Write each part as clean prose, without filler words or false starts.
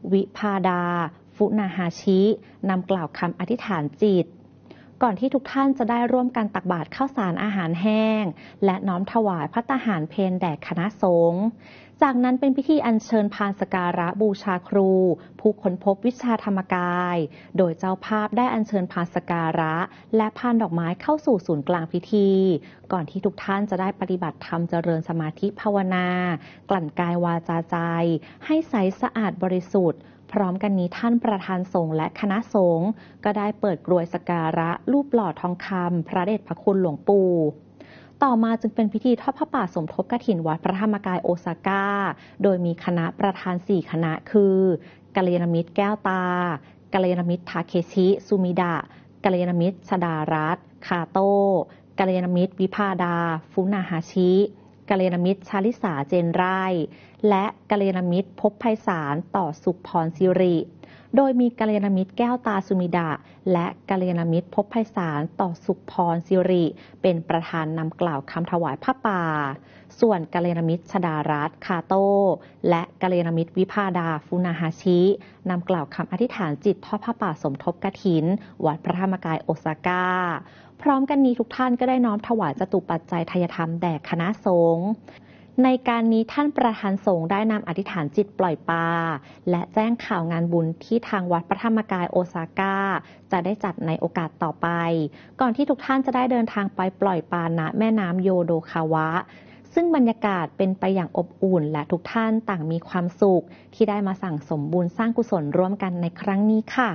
วิภาดา ฟุนาฮาชินำกล่าวคำอธิษฐานจิตก่อนที่ทุกท่านจะได้ร่วมกันตักบาตรข้าวสารอาหารแห้งและน้อมถวายภัตตาหารเพลแด่คณะสงฆ์จากนั้นเป็นพิธีอัญเชิญพานสักการะบูชาครูผู้ค้นพบวิชาธรรมกายโดยเจ้าภาพได้อัญเชิญพานสักการะและพานดอกไม้เข้าสู่ศูนย์กลางพิธีก่อนที่ทุกท่านจะได้ปฏิบัติธรรมเจริญสมาธิภาวนากลั่นกายวาจาใจให้ใสสะอาดบริสุทธิ์พร้อมกันนี้ท่านประธานสงฆ์และคณะสงฆ์ก็ได้เปิดกรวยสักการะรูปหล่อทองคำพระเดชพระคุณหลวงปู่ต่อมาจึงเป็นพิธีทอดผ้าป่าสมทบกฐินวัดพระธรรมกายโอซาก้าโดยมีคณะประธาน4คณะคือกัลยาณมิตรแก้วตากัลยาณมิตรทาเคชิซูมิดะกัลยาณมิตรชดารัตน์คาโต้กัลยาณมิตรวิภาดาฟุนาฮาชิกัลยาณมิตรชาลิสาเจนไร่และกัลยาณมิตรภพไพศาลต่อสุขพรสิริโดยมีกัลยาณมิตรแก้วตาสุมิดะและกัลยาณมิตรภพไพศาลต่อสุขพรสิริเป็นประธานนำกล่าวคำถวายผ้าป่าส่วนกัลยาณมิตรชดารัตน์คาโต้และกัลยาณมิตรวิภาดาฟุนาฮาชินำกล่าวคำอธิษฐานจิตทอดผ้าป่าสมทบกฐินวัดพระธรรมกายโอซาก้าพร้อมกันนี้ทุกท่านก็ได้น้อมถวายจตุปัจจัยทายธรรมแด่คณะสงฆ์ในการนี้ท่านประธานสงฆ์ได้นำอธิษฐานจิตปล่อยปลาและแจ้งข่าวงานบุญที่ทางวัดพระธรรมกายโอซาก้าจะได้จัดในโอกาสต่อไปก่อนที่ทุกท่านจะได้เดินทางไปปล่อยปลาณแม่น้ำโยโดคาวะซึ่งบรรยากาศเป็นไปอย่างอบอุ่นและทุกท่านต่างมีความสุขที่ได้มาสั่งสมบุญสร้างกุศลร่วมกันในครั้งนี้ค่ะ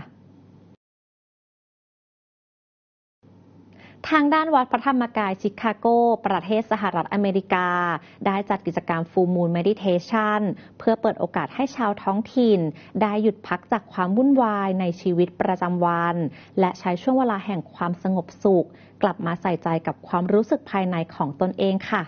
ทางด้านวัดพระธรรมกายชิคาโกประเทศสหรัฐอเมริกาได้จัดกิจกรรม Full Moon Meditation เพื่อเปิดโอกาสให้ชาวท้องถิ่นได้หยุดพักจากความวุ่นวายในชีวิตประจำวันและใช้ช่วงเวลาแห่งความสงบสุขกลับมาใส่ใจกับความรู้สึกภายในของตนเองค่ะ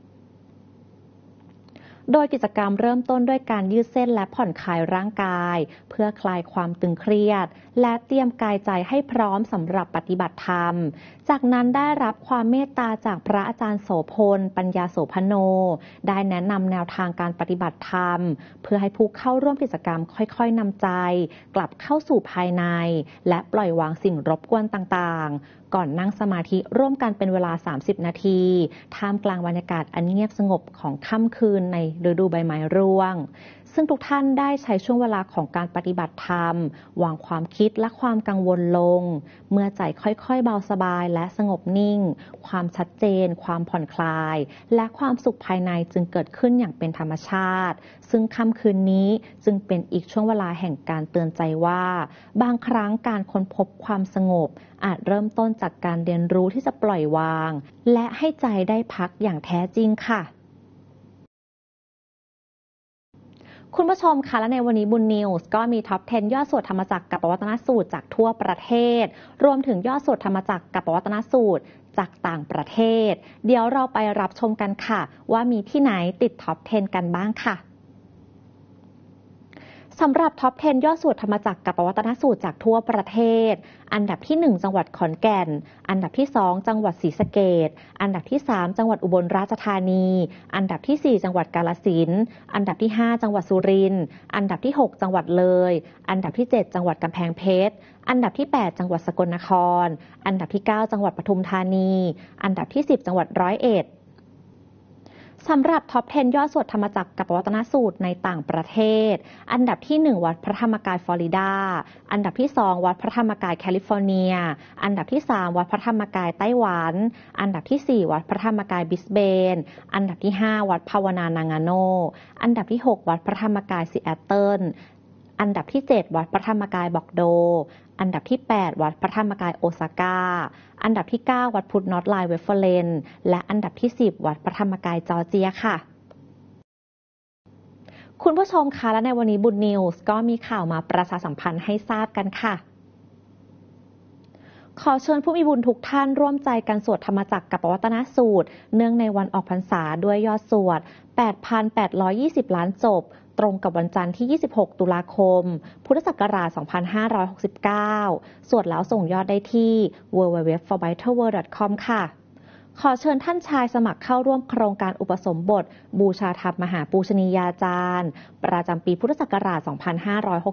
โดยกิจกรรมเริ่มต้นด้วยการยืดเส้นและผ่อนคลายร่างกายเพื่อคลายความตึงเครียดและเตรียมกายใจให้พร้อมสำหรับปฏิบัติธรรมจากนั้นได้รับความเมตตาจากพระอาจารย์โสพลปัญญาโสพโนได้แนะนำแนวทางการปฏิบัติธรรมเพื่อให้ผู้เข้าร่วมกิจกรรมค่อยๆนำใจกลับเข้าสู่ภายในและปล่อยวางสิ่งรบกวนต่างๆก่อนนั่งสมาธิร่วมกันเป็นเวลา30นาทีท่ามกลางบรรยากาศอันเงียบสงบของค่ำคืนในฤดูใบไม้ร่วงซึ่งทุกท่านได้ใช้ช่วงเวลาของการปฏิบัติธรรมวางความคิดและความกังวลลงเมื่อใจค่อยๆเบาสบายและสงบนิ่งความชัดเจนความผ่อนคลายและความสุขภายในจึงเกิดขึ้นอย่างเป็นธรรมชาติซึ่งค่ำคืนนี้จึงเป็นอีกช่วงเวลาแห่งการเตือนใจว่าบางครั้งการค้นพบความสงบอาจเริ่มต้นจากการเรียนรู้ที่จะปล่อยวางและให้ใจได้พักอย่างแท้จริงค่ะคุณผู้ชมคะและในวันนี้บุญนิวส์ก็มีท็อป 10 ยอดสวดธรรมจักรกับปวัตนสูตรจากทั่วประเทศรวมถึงยอดสวดธรรมจักรกับปวัตนสูตรจากต่างประเทศเดี๋ยวเราไปรับชมกันค่ะว่ามีที่ไหนติดท็อป 10 กันบ้างค่ะสำหรับท็อป 10 ยอดสวดธรรมจักรกับปวัตนสูตรจากทั่วประเทศอันดับที่ 1 จังหวัดขอนแก่นอันดับที่ 2 จังหวัดศรีสะเกษอันดับที่ 3 จังหวัดอุบลราชธานีอันดับที่ 4 จังหวัดกาฬสินธุ์อันดับที่ 5 จังหวัดสุรินทร์อันดับที่ 6 จังหวัดเลยอันดับที่ 7 จังหวัดกำแพงเพชรอันดับที่ 8 จังหวัดสกลนครอันดับที่ 9 จังหวัดปทุมธานีอันดับที่ 10 จังหวัดร้อยเอ็ดสำหรับท็อป 10 ยอดสวดธรรมจักรกับปวัตนสูตรในต่างประเทศอันดับที่ 1 วัดพระธรรมกายฟลอริดาอันดับที่ 2 วัดพระธรรมกายแคลิฟอร์เนียอันดับที่ 3 วัดพระธรรมกายไต้หวันอันดับที่ 4 วัดพระธรรมกายบริสเบนอันดับที่ 5 วัดภาวนานางาโนอันดับที่ 6 วัดพระธรรมกายซีแอตเทิลอันดับที่ 7 วัดพระธรรมกายบอกโดอันดับที่ 8 วัดพระธรรมกายโอซาก้าอันดับที่ 9 วัดพุทธนอตไลน์เวฟเฟอร์เลนและอันดับที่ 10 วัดพระธรรมกายจอร์เจียค่ะคุณผู้ชมคะและในวันนี้บุญนิวส์ก็มีข่าวมาประชาสัมพันธ์ให้ทราบกันค่ะขอเชิญผู้มีบุญทุกท่านร่วมใจกันสวดธรรมจักรกับปวัตนสูตรเนื่องในวันออกพรรษาด้วยยอดสวด 8,820 ล้านจบตรงกับวันจันทร์ที่ 26 ตุลาคม พุทธศักราช 2569 สวดแล้วส่งยอดได้ที่ www.forbitterworld.com ค่ะขอเชิญท่านชายสมัครเข้าร่วมโครงการอุปสมบทบูชาธรรมมหาปูชนียาจารย์ประจำปีพุทธศักราช 2560